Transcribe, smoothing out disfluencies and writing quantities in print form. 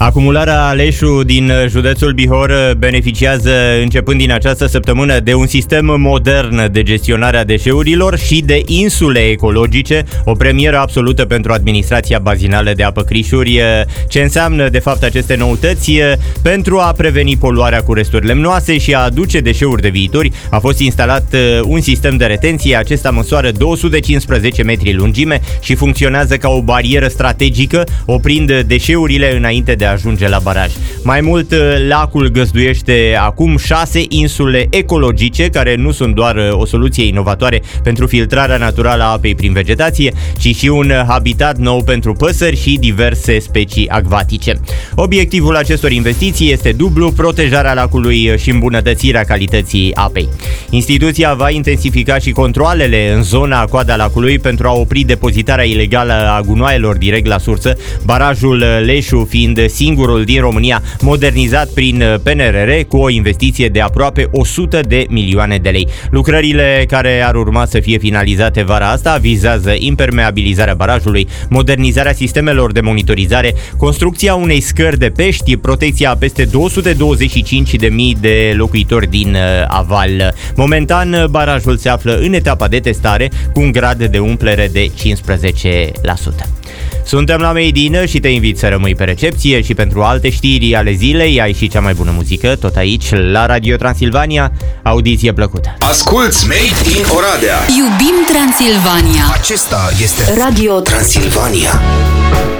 Acumularea Leșu din județul Bihor beneficiază începând din această săptămână de un sistem modern de gestionare a deșeurilor și de insule ecologice, o premieră absolută pentru administrația bazinală de apă Crișuri. Ce înseamnă de fapt aceste noutăți? Pentru a preveni poluarea cu resturi lemnoase și a aduce deșeuri de viitori, a fost instalat un sistem de retenție. Acesta măsoară 215 metri lungime și funcționează ca o barieră strategică, oprind deșeurile înainte de a ajunge la baraj. Mai mult, lacul găzduiește acum 6 insule ecologice, care nu sunt doar o soluție inovatoare pentru filtrarea naturală a apei prin vegetație, ci și un habitat nou pentru păsări și diverse specii acvatice. Obiectivul acestor investiții este dublu: protejarea lacului și îmbunătățirea calității apei. Instituția va intensifica și controalele în zona coada lacului pentru a opri depozitarea ilegală a gunoaielor direct la sursă, barajul Leșu fiind singurul din România modernizat prin PNRR cu o investiție de aproape 100 de milioane de lei. Lucrările care ar urma să fie finalizate vara asta vizează impermeabilizarea barajului, modernizarea sistemelor de monitorizare, construcția unei scări de pești, protecția a peste 225.000 de locuitori din aval. Momentan, barajul se află în etapa de testare cu un grad de umplere de 15%. Suntem la Made in și te invit să rămâi pe recepție și pentru alte știri ale zilei ai și cea mai bună muzică, tot aici, la Radio Transilvania. Audiție plăcută! Asculți Made in Oradea! Iubim Transilvania! Acesta este Radio Transilvania.